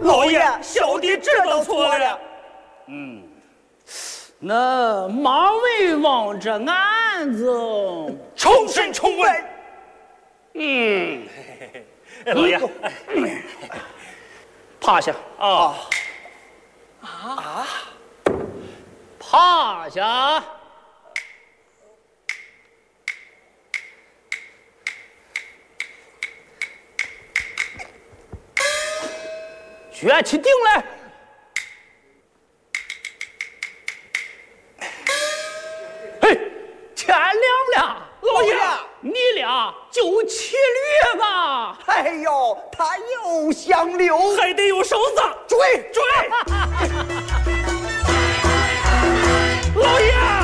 老爷，小弟知道错了。 那马魏王这案子重审重问。老爷， 趴下啊！ 趴下。举起定来。嘿，天亮了， 老爷， 你俩就骑驴吧。 哎呦，他又想溜， 还得有手子， 追！ 老爷。